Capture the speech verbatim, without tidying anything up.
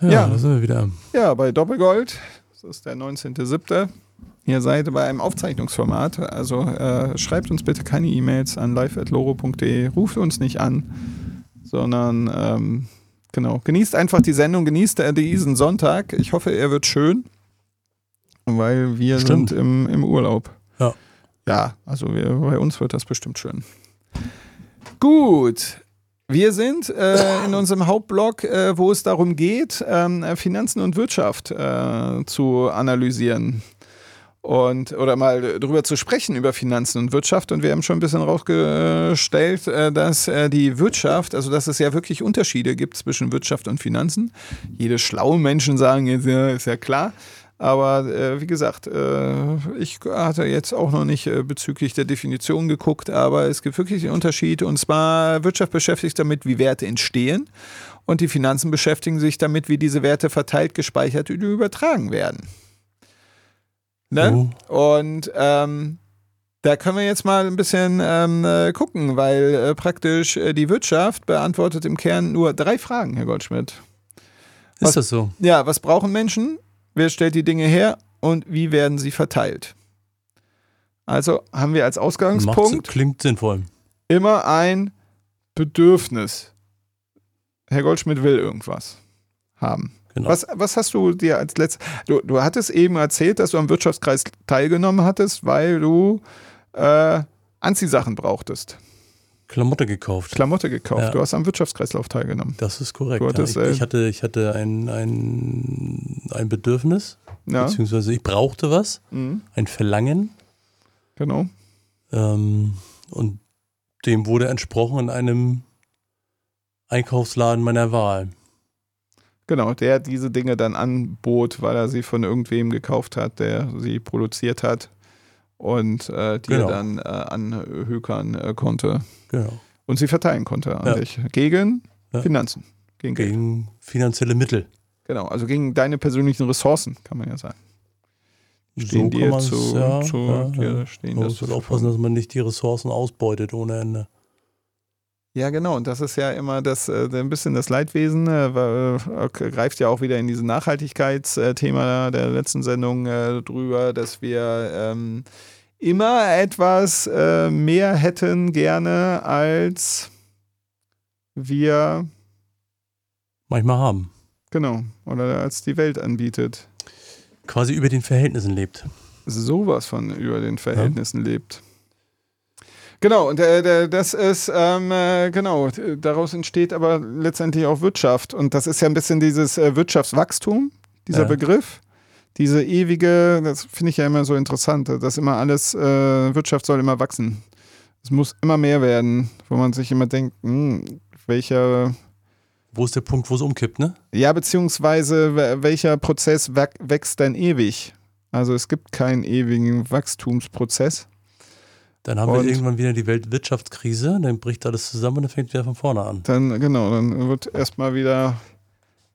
Ja, Ja. da sind wir wieder. Ja, bei Doppelgold. Das ist der neunzehnter siebter Ihr seid bei einem Aufzeichnungsformat. Also äh, schreibt uns bitte keine E-Mails an live at loro punkt de. Ruft uns nicht an, sondern ähm, genau, genießt einfach die Sendung, genießt äh, diesen Sonntag. Ich hoffe, er wird schön, weil wir Stimmt. sind im, im Urlaub. Ja. Ja, also wir, bei uns wird das bestimmt schön. Gut. Wir sind äh, in unserem Hauptblog, äh, wo es darum geht, ähm, Finanzen und Wirtschaft äh, zu analysieren und oder mal drüber zu sprechen über Finanzen und Wirtschaft. Und wir haben schon ein bisschen rausgestellt, äh, dass äh, die Wirtschaft, also dass es ja wirklich Unterschiede gibt zwischen Wirtschaft und Finanzen. Jede schlaue Menschen sagen, ist ja, ist ja klar. Aber äh, wie gesagt, äh, ich hatte jetzt auch noch nicht äh, bezüglich der Definition geguckt, aber es gibt wirklich einen Unterschied. Und zwar Wirtschaft beschäftigt sich damit, wie Werte entstehen, und die Finanzen beschäftigen sich damit, wie diese Werte verteilt, gespeichert und übertragen werden. Ne? Oh. Und ähm, da können wir jetzt mal ein bisschen ähm, äh, gucken, weil äh, praktisch äh, die Wirtschaft beantwortet im Kern nur drei Fragen, Herr Goldschmidt. Was, Ist das so? Ja, was brauchen Menschen? Wer stellt die Dinge her und wie werden sie verteilt? Also haben wir als Ausgangspunkt Macht's, klingt sinnvoll. immer ein Bedürfnis. Herr Goldschmidt will irgendwas haben. Genau. Was, was hast du dir als letztes... Du, du hattest eben erzählt, dass du am Wirtschaftskreis teilgenommen hattest, weil du äh, Anziehsachen brauchtest. Klamotte gekauft. Klamotte gekauft. Ja. Du hast am Wirtschaftskreislauf teilgenommen. Das ist korrekt. Du hattest, ja. ich, äh, ich hatte, ich hatte ein, ein, ein Bedürfnis, Ja. beziehungsweise ich brauchte was, Mhm. ein Verlangen. Genau. Ähm, und dem wurde entsprochen in einem Einkaufsladen meiner Wahl. Genau, der diese Dinge dann anbot, weil er sie von irgendwem gekauft hat, der sie produziert hat und äh, die Genau. er dann äh, anhökern äh, konnte Genau. und sie verteilen konnte an Ja. dich. Gegen Ja. Finanzen. Gegen, Geld. Gegen finanzielle Mittel. Genau, also gegen deine persönlichen Ressourcen, kann man ja sagen. Stehen so dir kann man zu, es, ja, zu ja, dir ja. stehen. Man das muss zu halt aufpassen, dass man nicht die Ressourcen ausbeutet ohne Ende. Ja, genau. Und das ist ja immer das, äh, ein bisschen das Leidwesen, äh, weil, äh, greift ja auch wieder in diesen Nachhaltigkeitsthema der letzten Sendung äh, drüber, dass wir ähm, immer etwas äh, mehr hätten gerne, als wir, Manchmal haben. genau, oder als die Welt anbietet. Quasi über den Verhältnissen lebt. Sowas von über den Verhältnissen ja. lebt. Genau, und äh, das ist, ähm, äh, genau, daraus entsteht aber letztendlich auch Wirtschaft. Und das ist ja ein bisschen dieses äh, Wirtschaftswachstum, dieser ja. Begriff. Diese ewige, das finde ich ja immer so interessant, dass immer alles, äh, Wirtschaft soll immer wachsen. Es muss immer mehr werden, wo man sich immer denkt, hm, welcher... Wo ist der Punkt, wo es umkippt, ne? Ja, beziehungsweise welcher Prozess wächst denn ewig? Also es gibt keinen ewigen Wachstumsprozess. Dann haben und wir irgendwann wieder die Weltwirtschaftskrise, dann bricht alles zusammen und dann fängt wieder von vorne an. Dann, genau, dann wird erstmal wieder